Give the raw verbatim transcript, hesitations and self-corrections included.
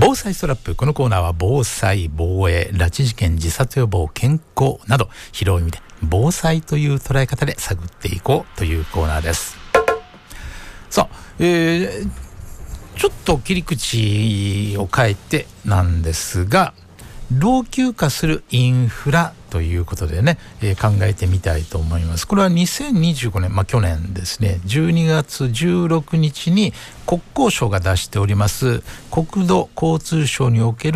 防災ストラップ。このコーナーは防災、防衛、拉致事件、自殺予防、健康など広い意味で防災という捉え方で探っていこうというコーナーです。さあ、えー、ちょっと切り口を変えてなんですが、老朽化するインフラということでね、えー、考えてみたいと思います。これはにせんにじゅうごねん、まあ去年ですね、じゅうにがつじゅうろくにちに国交省が出しております国土交通省における